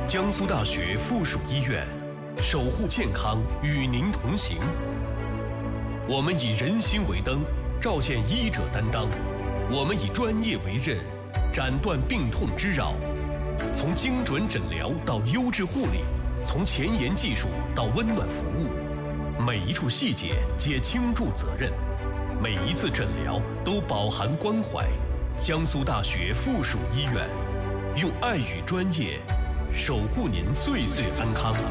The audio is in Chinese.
江苏大学附属医院，守护健康，与您同行。我们以人心为灯，照见医者担当；我们以专业为刃，斩断病痛之扰。从精准诊疗到优质护理，从前沿技术到温暖服务，每一处细节皆倾注责任，每一次诊疗都饱含关怀。江苏大学附属医院，用爱与专业守护您岁岁安康。